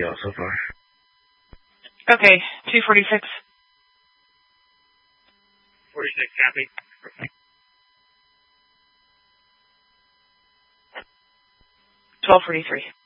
Yeah, so far. Okay, 246. 46, copy. 1243.